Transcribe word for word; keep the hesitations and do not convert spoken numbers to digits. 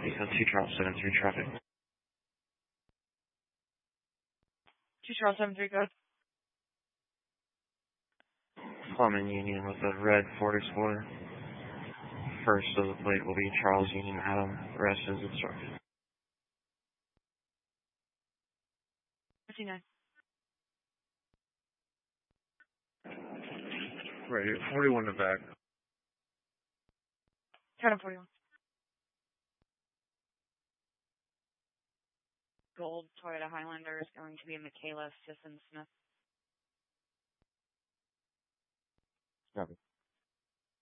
Echo two Charles seven three traffic. two Charles seven three code. Fleming Union with a red Ford Explorer. First of the plate will be Charles Union Adam. The rest is instructed. fifty-nine. Right, forty-one to back. Turn up forty-one. Gold Toyota Highlander is going to be Michaela Sisson Smith. Copy.